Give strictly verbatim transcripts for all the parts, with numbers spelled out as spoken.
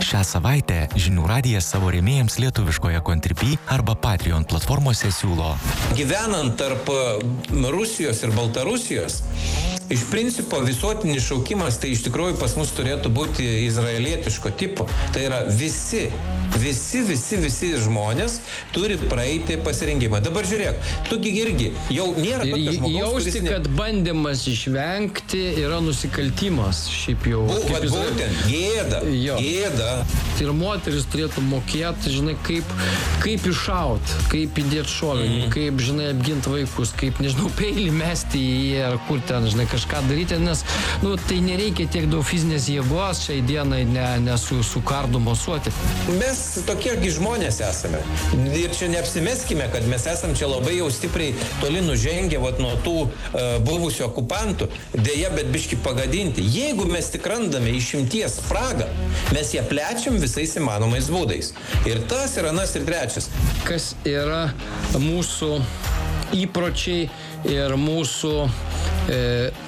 Šią savaitę Žinių radijas savo rėmėjams lietuviškoje Contribui arba Patreon platformose siūlo. Gyvenant tarp Rusijos ir Baltarusijos, iš principo visuotinis šaukimas tai iš tikrųjų pas mus turėtų būti izraelietiško tipo. Tai yra visi, visi, visi, visi žmonės turi praeiti pasirengimą. Dabar žiūrėk, tugi irgi jau nėra tokio žmogaus, jausti, kuris... Ne... kad bandymas išvengti yra nusikaltimas, šiaip jau. Bu, vat, izrael... būtent, gėda, jo. gėda. Ir moteris turėtų mokėti, žinai, kaip, kaip iššauti, kaip įdėti šovinį, mm. kaip, žinai, apginti vaikus, kaip, nežinau, peilį mesti į jį, ar kur ten, žinai, kažką daryti, nes, nu, tai nereikia tiek daug fizinės jėgos šiai dienai ne, ne su, su kardu mosuoti. Mes tokiegi žmonės esame. Ir čia neapsimeskime, kad mes esam čia labai jau stipriai toli nužengę vat, nuo tų uh, buvusių okupantų. Deja, bet biški pagadinti. Jeigu mes tik randame išimties spragą, mes ją plečiam visais įmanomais būdais. Ir tas ir anas ir trečias. Kas yra mūsų įpročiai ir mūsų e,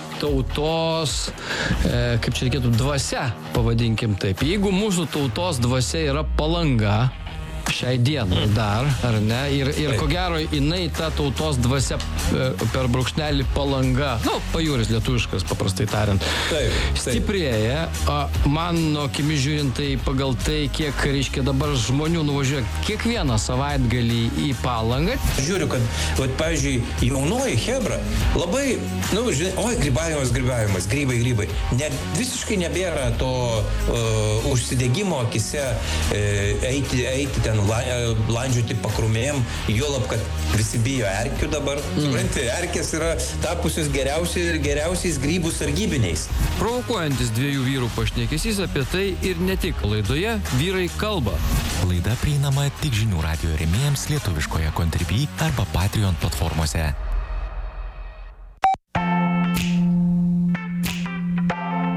tautos, e, kaip čia reikėtų, dvasia, pavadinkim taip. Jeigu mūsų tautos dvasia yra Palanga, šiai dienai dar, ar ne? Ir, ir ko gero, jinai ta tautos dvasia per brūkšnelį Palanga, nu, pajūris lietuviškas, paprastai tariant, taip, taip. stiprėja. Mano akimi žiūrint, tai pagal tai, kiek, reiškia, dabar žmonių nuvažiuoja kiekvieną savaitgalį į Palangą. Žiūriu, kad, vat, pavyzdžiui, jaunoji hebra labai, nu, žinai, oi, grybavimas, grybavimas, grybai, grybai. Ne, visiškai nebėra to uh, užsidegimo akise uh, eiti, eiti ten la, landžiuoti pakrumėjim, juolab, kad visi bijo erkių dabar. Mm. Supranti, erkės yra tapusios geriausiai ir geriausiais grybų sargybiniais. Provokuojantis dviejų vyrų pašnekesys apie tai ir ne tik. Laidoje Vyrai kalba. Laida prieinama tik Žinių radijo rėmėjams lietuviškoje Contribui arba Patreon platformose.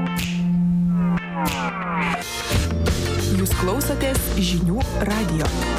Jūs klausotės Žinių radijo.